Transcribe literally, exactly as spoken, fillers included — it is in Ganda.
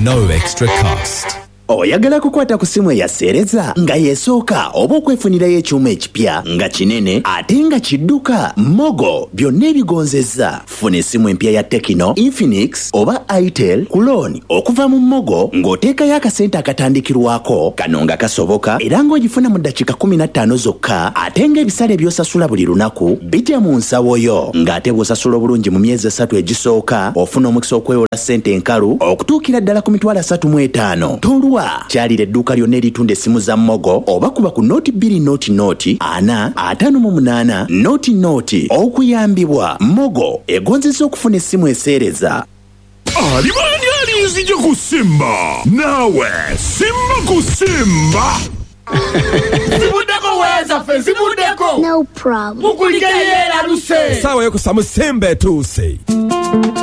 no extra cost. Oyagala kukwata ku simu eyaseereza nga yeesooka oba okwefunirayo ekyuma ekipya nga kinene ate nga kidduka? Mogo byonna ebigonzezza. Funa essimu empya ya Tecno, Infinix oba Itel ku looni okuva mu Mogo ng'oteekayo akasente akatandikirwako kano nga kasoboka era ng'ogifuna mu ddakiika kumi na ttaano zokka ate ng'ebisale by'osasula buli lunaku bijja mu nsawo yo ng'ate bw'osasula obulungi mu myezi esatu egisooka ofuna omukisa okwewola ssente enkalu okutuukira ddala ku mitwalo asatu mu etaano. Tolwa kyalira edduuka lyonna eritunda essimu za Mogo oba kuba ku nooti bbiri nooti nooti ana ataano mu munaana nooti nooti okuyambibwa. Mogo egonzesa okufuna essimu eseereza. Alibani alinzije kusimba nawe simba kusimba Zibudeko weza fe zibudeko No problem. Mukulige yera luse Sawa yo kusamu sembe tuse.